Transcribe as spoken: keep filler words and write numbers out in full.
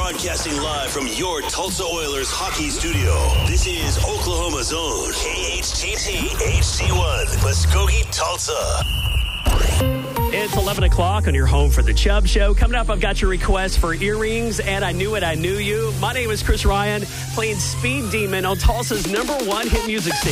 Broadcasting live from your Tulsa Oilers hockey studio. This is Oklahoma's own K H T T H D one, Muskogee, Tulsa. It's eleven o'clock on your home for the Chubb Show. Coming up, I've got your request for earrings, and I Knew It, I Knew You. My name is Chris Ryan, playing Speed Demon on Tulsa's number one hit music station.